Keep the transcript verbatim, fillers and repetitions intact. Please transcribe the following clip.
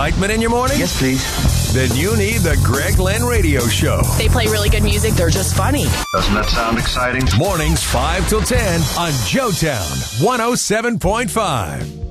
excitement in your morning? Yes, please. Then you need the Greg Lynn Radio Show. They play really good music. They're just funny. Doesn't that sound exciting? Mornings five till ten on Joetown one oh seven point five.